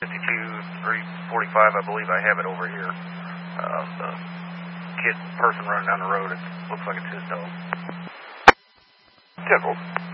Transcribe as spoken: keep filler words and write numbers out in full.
fifty-two, three forty-five, I believe I have it over here. Uh, the kid, person running down the road, it looks like it's his dog. ten four.